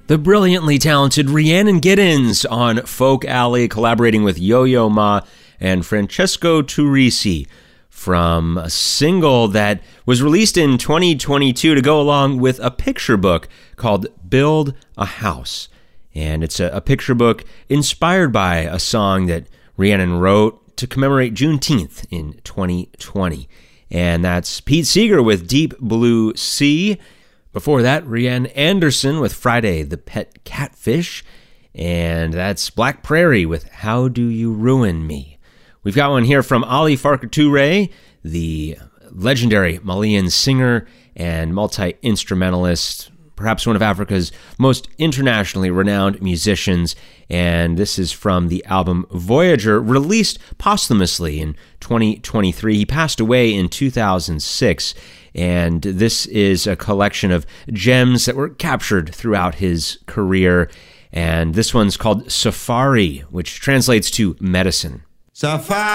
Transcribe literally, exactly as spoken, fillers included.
The brilliantly talented Rhiannon Giddens on Folk Alley, collaborating with Yo-Yo Ma and Francesco Turrisi from a single that was released in twenty twenty-two to go along with a picture book called Build a House. And it's a, a picture book inspired by a song that Rhiannon wrote to commemorate Juneteenth in twenty twenty. And that's Pete Seeger with Deep Blue Sea. Before that, Rhiannon Anderson with Friday the Pet Catfish. And that's Black Prairie with How Do You Ruin Me. We've got one here from Ali Farka Touré, the legendary Malian singer and multi-instrumentalist, perhaps one of Africa's most internationally renowned musicians. And this is from the album Voyager, released posthumously in twenty twenty-three. He passed away in two thousand six. And this is a collection of gems that were captured throughout his career. And this one's called Safari, which translates to medicine. Safari.